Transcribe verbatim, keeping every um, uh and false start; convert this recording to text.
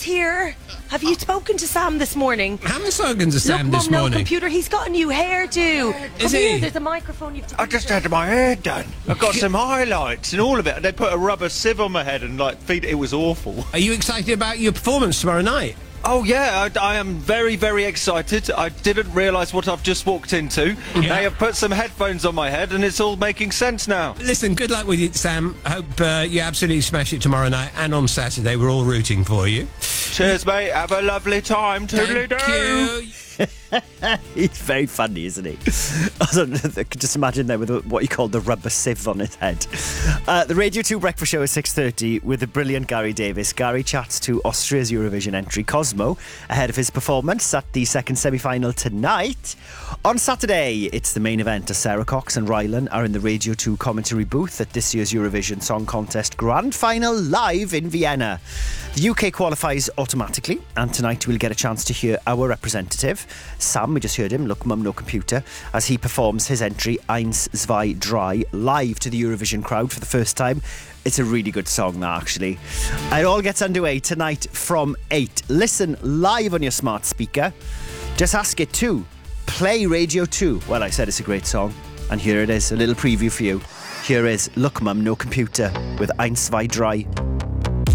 here. Have you spoken to Sam this morning? I haven't spoken to Sam Look, this Mum, no morning. computer. He's got a new hairdo. Is Come he? Here, there's a microphone. You've to I just had my hair done. I've got some highlights and all of it. And they put a rubber sieve on my head and like feed it. It was awful. Are you excited about your performance tomorrow night? Oh yeah, I, I am very, very excited. I didn't realise what I've just walked into. Yeah. They have put some headphones on my head and it's all making sense now. Listen, good luck with it, Sam. I hope uh, you absolutely smash it tomorrow night and on Saturday. We're all rooting for you. Cheers, mate. Have a lovely time. Toodly-doo. Thank you. He's very funny, isn't he? I could just imagine there with what he called the rubber sieve on his head. Uh, the Radio two Breakfast Show is six thirty with the brilliant Gary Davis. Gary chats to Austria's Eurovision entry, Cosmo, ahead of his performance at the second semi-final tonight. On Saturday, it's the main event as Sarah Cox and Rylan are in the Radio two commentary booth at this year's Eurovision Song Contest Grand Final live in Vienna. The U K qualifies automatically, and tonight we'll get a chance to hear our representative, Sam, we just heard him, Look Mum No Computer, as he performs his entry Eins, Zwei, Drei live to the Eurovision crowd for the first time. It's a really good song, that, actually. It all gets underway tonight from eight. Listen live on your smart speaker. Just ask it to play Radio two. Well, I said it's a great song, and here it is, a little preview for you. Here is Look Mum No Computer with Eins, Zwei, Drei.